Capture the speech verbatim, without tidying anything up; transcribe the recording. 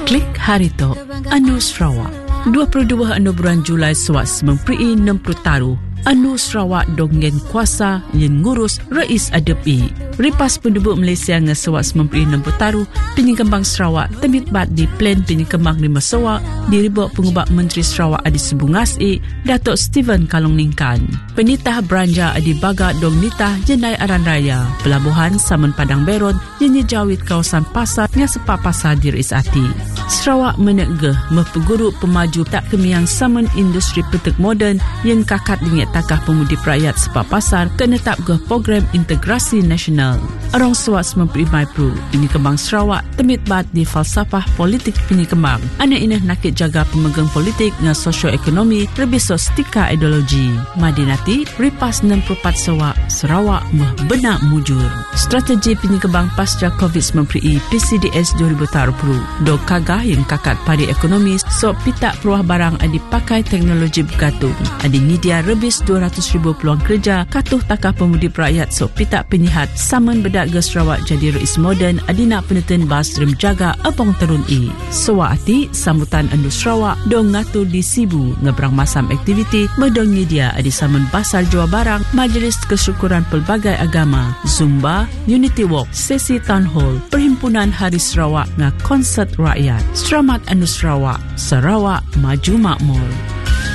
Klik Harito Anu Sarawak dua puluh dua anu bulan Julai Sawak Semempri enam puluh taruh Anu Sarawak dongen kuasa yang ngurus Rais Adepi. Ripas penduduk Malaysia nge Sawak Semempri enam puluh taruh penyekembang Sarawak temit bat di plan penyekembang lima Sarawak diribuk pengubah Menteri Sarawak Adi Subungas E Datuk Steven Kalong Ningkan. Penitah beranja Adi Baga dong nitah jenai aran raya pelabuhan Saman Padang Beron yang jawit kawasan pasar yang sepak pasar di Rais Ati. Sarawak menegah mepeguru pemaju tak kemiang Saman industri petek moden yang kakat dengan takah pemudi rakyat sepak pasar kena tak ke program integrasi nasional. Arong Sarawak Semempri Pro ini kembang Sarawak temit bat di falsafah politik penyekembang. Anak ini nakit jaga pemegang politik dengan sosioekonomi lebih sostika ideologi. Madinati ripas enam puluh empat Sarawak Sarawak meh benak mujur. Strategi penyekembang pasca COVID sembilan belas P C D S dua ribu dua puluh do kagah yang kakat padi ekonomi so pitak peruah barang adi pakai teknologi bergantung. Adi nyedia rebis dua ratus ribu peluang kerja katuh takah pemudi rakyat so pitak penyihat saman bedak ke Sarawak jadi rais moden adina peneten bas rem jaga apong terun i. Sawa ati sambutan andu Sarawak dong ngatur di Sibu ngebrang masam aktiviti medong nyedia adi saman basar jual barang majlis kesyukuran pelbagai agama Zumba, Unity Walk, sesi Town Hall, Perhimpunan Hari Sarawak nga konsert rakyat. Selamat andu Sarawak, Sarawak maju makmur.